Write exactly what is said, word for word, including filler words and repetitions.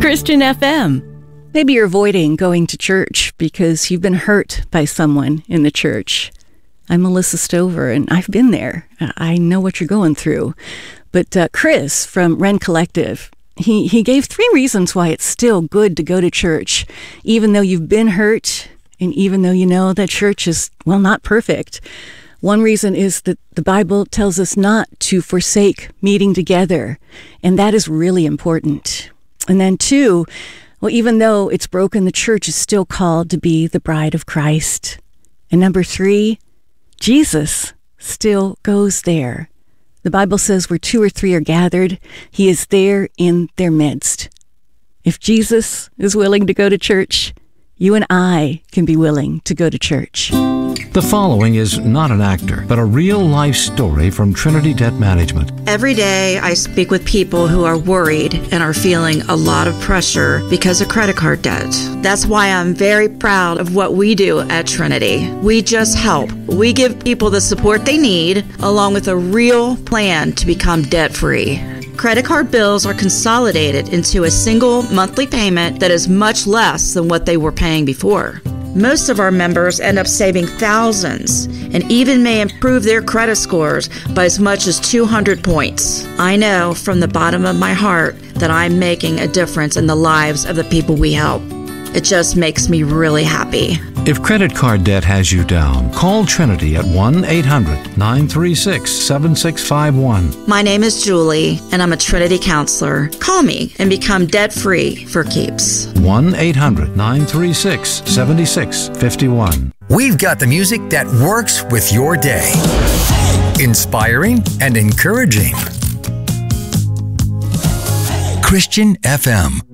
Christian F M. Maybe you're avoiding going to church because you've been hurt by someone in the church. I'm Melissa Stover, and I've been there. I know what you're going through. But uh, Chris from Ren Collective, he, he gave three reasons why it's still good to go to church, even though you've been hurt, and even though you know that church is, well, not perfect. One reason is that the Bible tells us not to forsake meeting together, and that is really important. And then two, well, even though it's broken, the church is still called to be the bride of Christ. And number three, Jesus still goes there. The Bible says where two or three are gathered, he is there in their midst. If Jesus is willing to go to church, you and I can be willing to go to church. The following is not an actor, but a real-life story from Trinity Debt Management. Every day I speak with people who are worried and are feeling a lot of pressure because of credit card debt. That's why I'm very proud of what we do at Trinity. We just help. We give people the support they need, along with a real plan to become debt-free. Credit card bills are consolidated into a single monthly payment that is much less than what they were paying before. Most of our members end up saving thousands and even may improve their credit scores by as much as two hundred points. I know from the bottom of my heart that I'm making a difference in the lives of the people we help. It just makes me really happy. If credit card debt has you down, call Trinity at one eight hundred nine three six seven six five one. My name is Julie, and I'm a Trinity counselor. Call me and become debt-free for keeps. one eight hundred nine three six seven six five one. We've got the music that works with your day. Inspiring and encouraging. Christian F M.